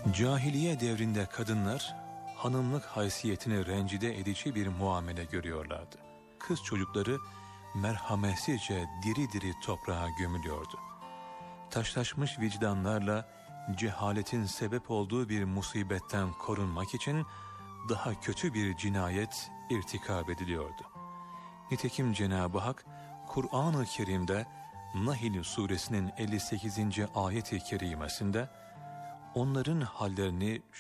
Cahiliye devrinde kadınlar hanımlık haysiyetini rencide edici bir muamele görüyorlardı. Kız çocukları merhametsizce diri diri toprağa gömülüyordu. Taşlaşmış vicdanlarla cehaletin sebep olduğu bir musibetten korunmak için daha kötü bir cinayet irtikab ediliyordu. Nitekim Cenab-ı Hak Kur'an-ı Kerim'de Nahl suresinin 58. ayet-i kerimesinde onların hallerini